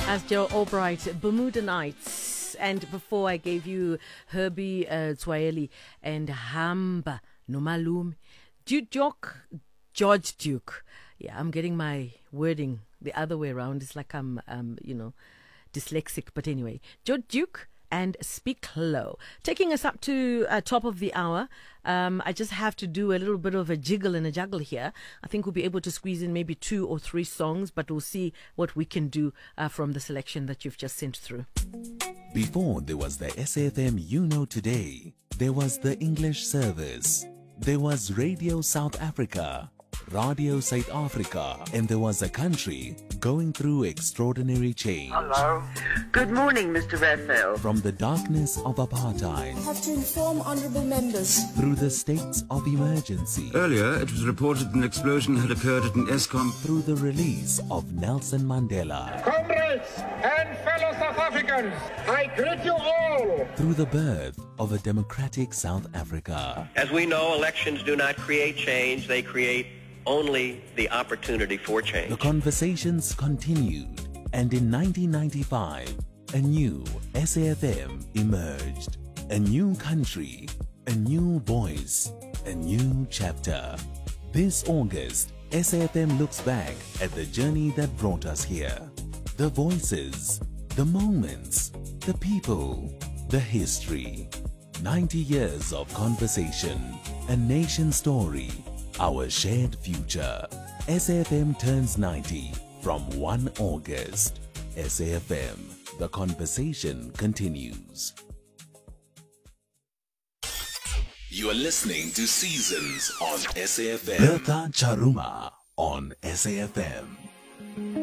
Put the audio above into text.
As Joe Albright, Bermuda Nights. And before I gave you Herbie Tswaeli and Hamba Nomalum, George Duke. Yeah, I'm getting my wording the other way around. It's like I'm, dyslexic. But anyway, George Duke and Speak Low. Taking us up to top of the hour. I just have to do a little bit of a jiggle and a juggle here. I think we'll be able to squeeze in maybe 2 or 3 songs, but we'll see what we can do from the selection that you've just sent through. Before there was the SAFM You Know Today, there was the English service, there was Radio South Africa, Radio South Africa, and there was a country going through extraordinary change. Hello. Good morning, Mr. Raphael. From the darkness of apartheid, I have to inform honourable members. through the states of emergency, Earlier, it was reported an explosion had occurred at an ESCOM. through the release of Nelson Mandela, Comrades and fellow South Africans, I greet you all. through the birth of a democratic South Africa, As we know, elections do not create change, they create only the opportunity for change. the conversations continued, and in 1995, a new SAFM emerged. A new country, a new voice, a new chapter. This August, SAFM looks back at the journey that brought us here. The voices, the moments, the people, the history. 90 years of conversation, a nation story, our shared future. SAFM turns 90 from 1 August. SAFM, the conversation continues. You are listening to Seasons on SAFM. Bertha Charuma on SAFM.